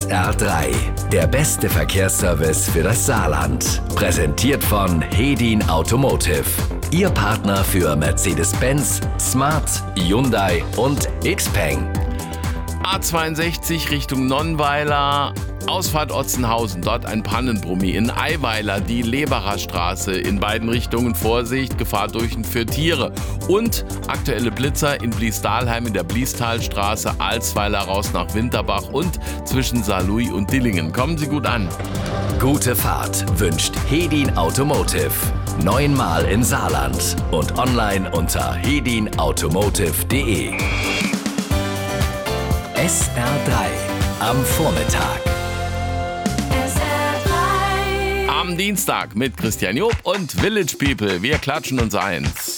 SR3, der beste Verkehrsservice für das Saarland. Präsentiert von Hedin Automotive. Ihr Partner für Mercedes-Benz, Smart, Hyundai und Xpeng. A62 Richtung Nonnweiler, Ausfahrt Otzenhausen, dort ein Pannenbrummi. In Eiweiler die Lebacher Straße, in beiden Richtungen Vorsicht, Gefahr durch und für Tiere. Und aktuelle Blitzer in Bliesdahlheim in der Bliestalstraße, Alsweiler raus nach Winterbach und zwischen Saarlouis und Dillingen. Kommen Sie gut an. Gute Fahrt wünscht Hedin Automotive. 9-mal im Saarland und online unter hedinautomotive.de. SR3 am Vormittag. Am Dienstag mit Christian Job und Village People. Wir klatschen uns eins.